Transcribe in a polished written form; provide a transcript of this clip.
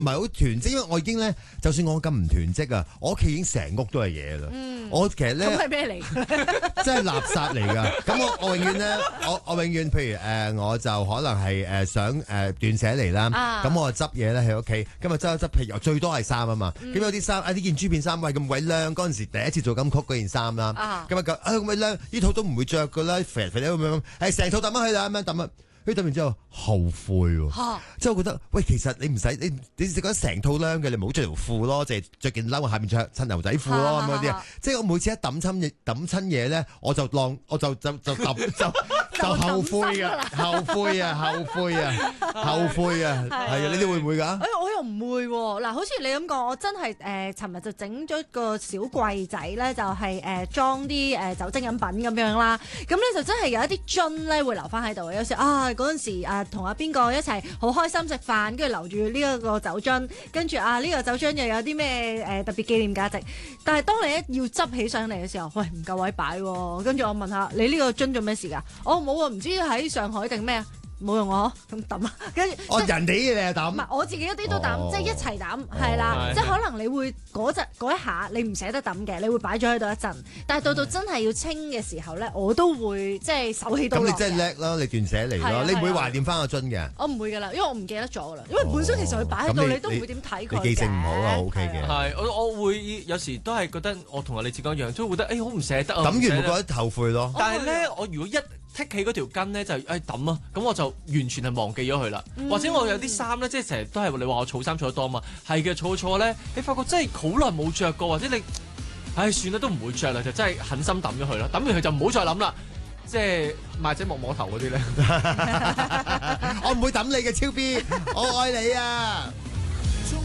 唔係好囤積，因為我已經咧，就算我咁唔囤積啊，我屋企已經成屋都係嘢啦。我其實咧， 咁係咩嚟？ 真係垃圾嚟㗎。咁我永遠咧，我永遠譬如我就可能係想斷捨離啦。咁我就執嘢咧喺屋企，今日執一執，譬如最多係衫啊嘛。咁有啲衫呢件豬片衫喂咁鬼靚，嗰陣時第一次做金曲嗰件衫啦。咁咁鬼靚，呢套都唔會着㗎啦，肥肥咁樣，成套抌咗去啦，咁樣抌啊！佢抌完之後後悔喎，即係我覺得，喂，其實你唔使你覺得成套靚嘅，你唔好着條褲咯，淨係着件褸，下面襯牛仔褲咯咁嗰啲。即係我每次一抌親嘢咧，我就抌就後悔啊，後悔啊，係啊，你哋會唔會㗎？ 我又唔會喎。嗱，好似你咁講，我真係尋日就整咗個小櫃仔咧，就係裝啲酒精飲品咁樣啦。咁咧就真係有一啲樽咧會留翻喺度。有時嗰陣時同阿邊個一齊好開心食飯，跟住留住呢一個酒樽，跟住呢個酒樽又有啲咩特別紀念價值。但係當你一要執起上嚟嘅時候，喂，唔夠位擺喎。跟住我問下你呢個樽做咩事㗎？冇啊，唔知喺上海定咩啊？冇用我咁抌啊！跟住人哋嘅你又抌， 唔係我自己一啲都抌，即係一齊抌，係啦。即係可能你會嗰一下你唔捨得抌嘅，你會擺咗喺度一陣。但係到真係要清嘅時候咧，我都會即係手起刀落。咁你真係叻咯，你斷捨離咯，你唔會懷念翻個樽嘅。我唔會㗎啦，因為我唔記得咗㗎啦。因為本身其實佢擺喺度，你都唔會點睇佢嘅。 你記性唔好啊，OK 嘅。 係我會有時都係覺得我同阿李志剛一樣，都會覺得好唔捨得啊。 抌完會覺得後悔咯。 但係咧，我如果一剔起嗰條筋咧就抌啊，咁我就完全係忘記咗佢啦。或者我有啲衫咧，即係成日都係你話我儲衫儲得多嘛，係嘅儲錯咧，你發覺真係好耐冇着過，或者你算啦都唔會着啦，就真係狠心抌咗佢啦。抌完佢就唔好再諗啦，即係賣仔莫摸頭嗰啲咧。 我唔會抌你嘅超 B，我愛你啊！